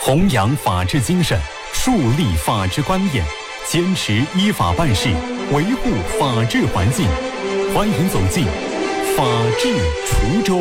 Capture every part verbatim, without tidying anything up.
弘扬法治精神，树立法治观念，坚持依法办事，维护法治环境。欢迎走进法治滁州。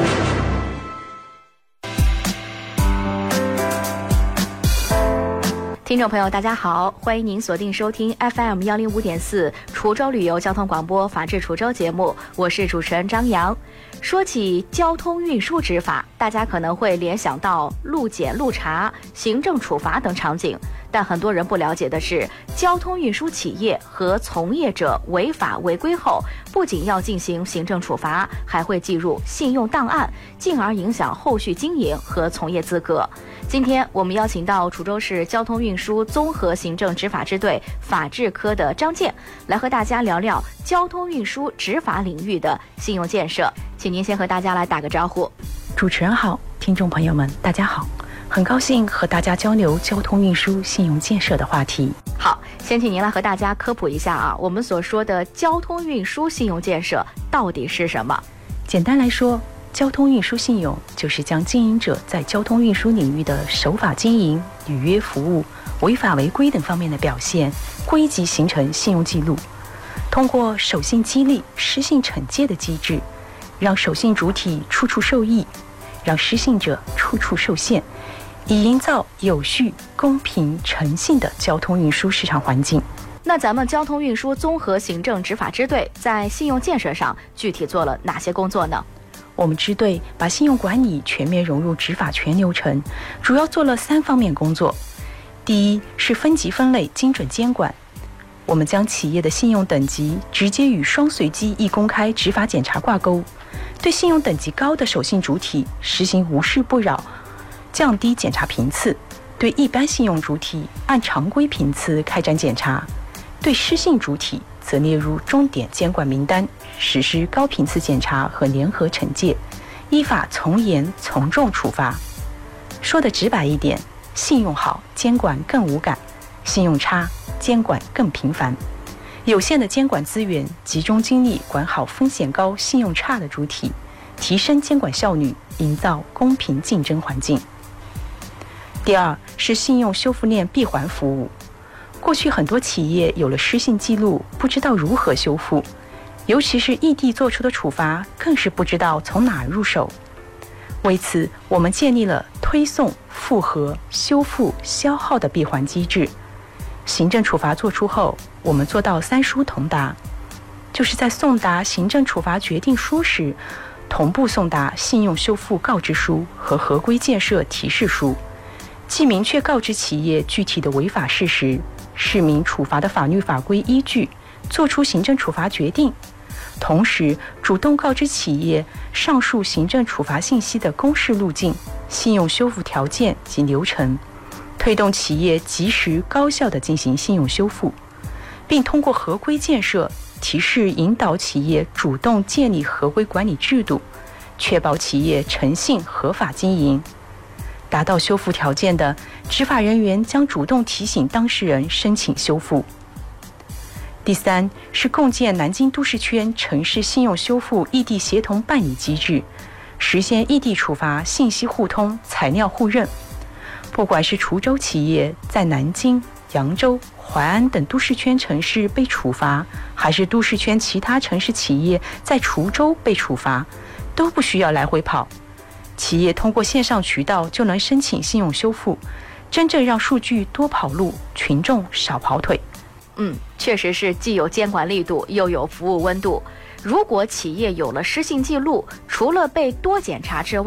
听众朋友大家好，欢迎您锁定收听 F M 一零五点四滁州旅游交通广播法治滁州节目，我是主持人张扬。说起交通运输执法，大家可能会联想到路检、路查、行政处罚等场景，但很多人不了解的是，交通运输企业和从业者违法违规后，不仅要进行行政处罚，还会记入信用档案，进而影响后续经营和从业资格。今天我们邀请到滁州市交通运输综合行政执法支队法制科的张健，来和大家聊聊交通运输执法领域的信用建设。请您先和大家来打个招呼。 主持人好，听众朋友们大家好，很高兴和大家交流交通运输信用建设的话题。 好，先请您来和大家科普一下啊，我们所说的交通运输信用建设到底是什么？ 简单来说，交通运输信用就是将经营者在交通运输领域的守法经营、履约服务、违法违规等方面的表现归集形成信用记录，通过守信激励、失信惩戒的机制，让守信主体处处受益，让失信者处处受限，以营造有序、公平、诚信的交通运输市场环境。 那咱们交通运输综合行政执法支队在信用建设上具体做了哪些工作呢？ 我们支队把信用管理全面融入执法全流程，主要做了三方面工作。第一是分级分类精准监管，我们将企业的信用等级直接与双随机一公开执法检查挂钩，对信用等级高的守信主体实行无事不扰，降低检查频次；对一般信用主体按常规频次开展检查；对失信主体则列入重点监管名单，实施高频次检查和联合惩戒，依法从严从重处罚。说得直白一点，信用好，监管更无感；信用差，监管更频繁。有限的监管资源，集中精力管好风险高、信用差的主体，提升监管效率，营造公平竞争环境。第二是信用修复链闭环服务。过去很多企业有了失信记录，不知道如何修复，尤其是异地做出的处罚，更是不知道从哪入手。为此，我们建立了推送、复核、修复、消耗的闭环机制。行政处罚作出后，我们做到三书同达，就是在送达行政处罚决定书时，同步送达信用修复告知书和合规建设提示书，既明确告知企业具体的违法事实，释明处罚的法律法规依据，作出行政处罚决定，同时主动告知企业上述行政处罚信息的公示路径、信用修复条件及流程，推动企业及时高效地进行信用修复，并通过合规建设提示引导企业主动建立合规管理制度，确保企业诚信合法经营。达到修复条件的，执法人员将主动提醒当事人申请修复。第三是共建南京都市圈城市信用修复异地协同办理机制，实现异地处罚信息互通、材料互认。不管是滁州企业在南京、扬州、淮安等都市圈城市被处罚，还是都市圈其他城市企业在滁州被处罚，都不需要来回跑，企业通过线上渠道就能申请信用修复，真正让数据多跑路，群众少跑腿。 嗯，确实是既有监管力度，又有服务温度。如果企业有了失信记录，除了被多检查之外，